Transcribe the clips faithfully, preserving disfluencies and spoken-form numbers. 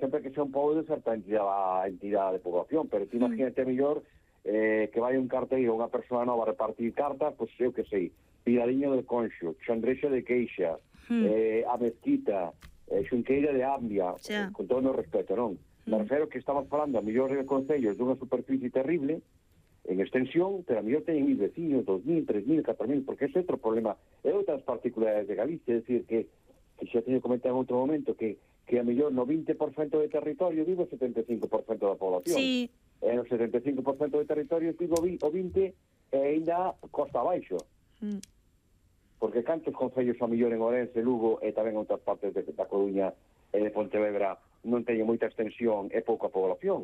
sempre que sea un pobo de certa entidade, entidade de población, pero ti imagínate mellor eh, que vai un carteiro, unha persona nova a repartir cartas, pois eu que sei, Piradiño del Conxo, Xandrexa de Queixa, mm. eh, a Mezquita, eh, Xunqueira de Ambia, eh, con todo o respeto, non? Mm. Me refero que estamos falando a millóns de concellos dunha superficie terrible, en extensión, pero a mellor teñen mil veciños, dos mil, tres mil, catro mil, porque ese é outro problema, é outras particularidades de Galicia, é dicir, que, que xa teño comentado en outro momento, que, que a mellor no vinte por cento de territorio vive o setenta e cinco por cento da población. Sí. E no setenta e cinco por cento de territorio vive o vinte por cento e ainda costa abaixo. Mm. Porque cantos concellos a mellor en Ourense, Lugo e tamén en outras partes de, da Coruña e de Pontevedra non teñen moita extensión e pouca población.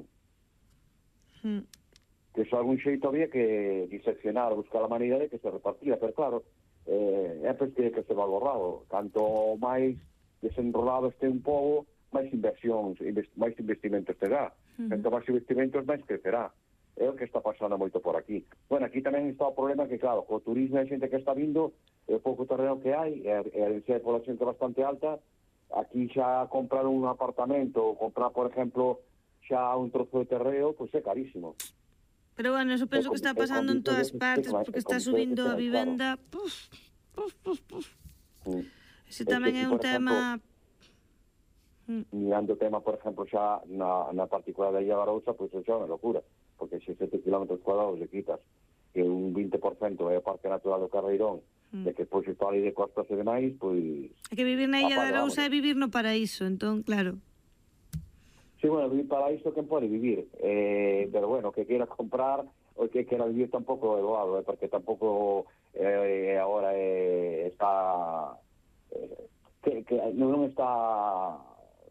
Mm. Que iso algún xeito había que diseccionar, buscar a maneira de que se repartira, pero claro, eh, é pois que, que se va borrado. Canto máis desenrolado este un pobo, máis inversións, invest, máis investimentos te dá. Mm. Canto máis investimentos, máis crecerá. É o que está pasando moito por aquí. Bueno, aquí tamén está o problema que, claro, co turismo e xente que está vindo, é o pouco terreno que hai, e a, a densidade de población que é bastante alta, aquí xa comprar un apartamento ou comprar, por exemplo, xa un trozo de terreo, pois é carísimo. Pero bueno, eso penso que está pasando en todas partes, porque está subindo a vivenda. Puf, puf, puf, puf. Ese tamén é un tema... Mirando o tema, por exemplo, xa na, na particular da Illa Barousa, pois xa é unha locura, porque se sete kilómetros cuadrados le quitas que un vinte por cento é o Parque Natural do Carreirón, mm. de que pois está ali de costas e demais, pois... É que vivir na Illa Barousa é vivir no paraíso, entón, claro. Sí, bueno, vivir paraíso quen pode vivir, eh, pero bueno, que queira comprar ou que queira vivir tampouco é doado, eh, porque tampouco eh, agora eh, está... Eh, que, que non está...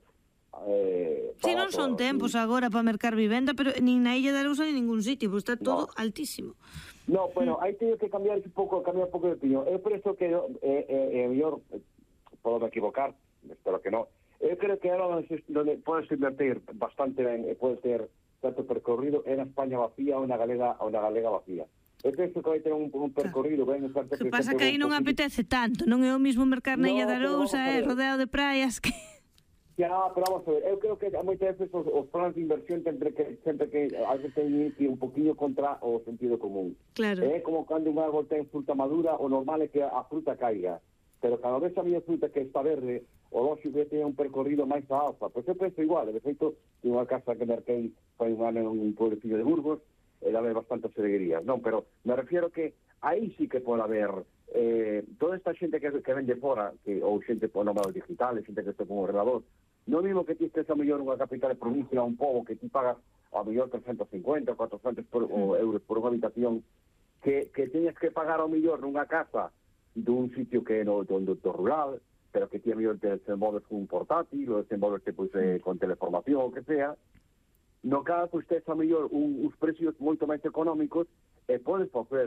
Eh, si, sí, non son tempos agora para mercar vivenda, pero nin na Illa de Arousa nin ningún sitio, porque está todo no. altísimo. No, bueno, aí teño que cambiar un pouco, cambiar un pouco de opinión. Eu penso que é eh, eh, mellor, podo me equivocar, espero que non. Eu creo que era onde, onde podes invertir bastante ben e podes ter tanto percorrido é na España vacía ou na Galega ou na Galega vacía. Eu penso que vai ter un, un percorrido ben... Que, que pasa que aí non apetece tanto, non é o mismo mercar na Illa de Arousa, é eh, rodeado de praias que... Ya, pero vamos a ver, eu creo que moitas veces os, os planes de inversión sempre que sempre que a veces ten que un poquinho contra o sentido común. Claro. É como cando un árbol ten fruta madura, o normal é que a fruta caiga. Pero cada vez a miña fruta que está verde, o lógico que ten un percorrido máis a alfa. Pois eu penso igual, de feito, tenho unha casa que merquei fai un ano en un pueblecillo de Burgos, e dame bastantes alegrías, non? Pero me refiero que aí sí que pode haber eh, toda esta xente que, que vende fora, que, ou xente por nómadas digitales, xente que está con ordenador, non mismo que ti estés a mellor unha capital de provincia a un pobo que ti pagas a mellor trescentos cincuenta, cuatrocentos por, mm. euros por unha habitación, que, que teñas que pagar a mellor nunha casa dun sitio que é no, do, do rural, pero que ti a mellor te desenvolves con un portátil, ou desenvolves pois, eh, con teleformación, o que sea, no caso pois tes a mellor un, uns precios moito máis económicos e podes facer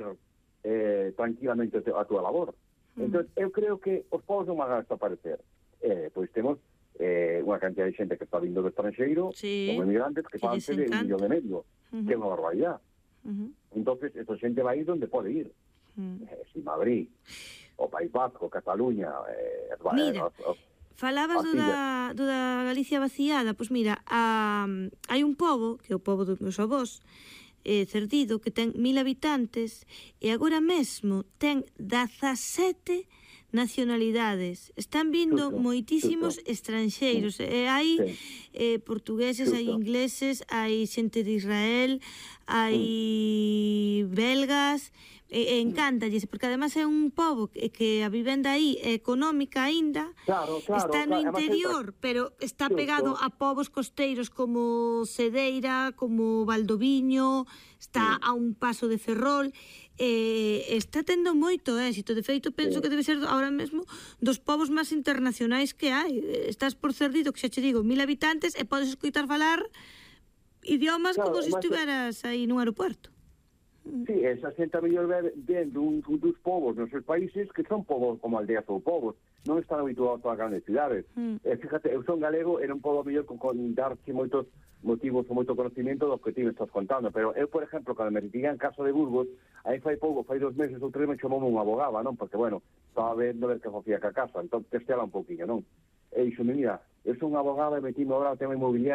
eh, tranquilamente a túa labor. Mm. Entón, eu creo que os povos non van a desaparecer. Eh, pois temos eh, unha cantidad de xente que está vindo do estranxeiro, sí, como emigrantes, que fan de un millón e medio, uh-huh. que é unha barbaridade. Uh-huh. Entonces, esa xente vai ir onde pode ir. Uh-huh. Eh, si Madrid, o País Vasco, Cataluña... Eh, mira, eh, o, falabas do da, do da Galicia vaciada, pois mira, a, hai un pobo, que é o pobo dos meus avós, eh, Cerdido, que ten mil habitantes, e agora mesmo ten dezasete nacionalidades. Están vindo xusto, moitísimos xusto. estranxeiros. Sí. E hai sí. eh, portugueses, xusto. hai ingleses, hai xente de Israel, hai mm. belgas, e, e encántalles, porque además é un pobo que, que a vivenda aí é económica aínda, claro, claro, está no claro, interior, pero está xusto. pegado a povos costeiros como Cedeira, como Valdoviño, está mm. a un paso de Ferrol, eh, está tendo moito éxito. De feito, penso sí. que debe ser ahora mesmo dos povos máis internacionais que hai. Estás por Cerdido, que xa che digo, mil habitantes, e podes escoitar falar idiomas claro, como se estiveras aí nun aeropuerto. Sí, esa xente a mellor ven dun, dos povos nos seus países que son povos como aldeas ou povos, non están habituados a grandes cidades. Mm. Eh, fíjate, eu son galego, era un pobo mellor con, con darche moitos motivos ou moito conocimiento do que ti me estás contando, pero eu, por exemplo, cando me retiré en Caso de Burgos, aí fai pouco, fai dos meses ou tres, me chamou unha abogada, non? Porque, bueno, estaba vendo ver que facía ca casa, entón testela un poquinho, non? E dixo, mira, eu son unha abogada e metíme agora o tema inmobiliario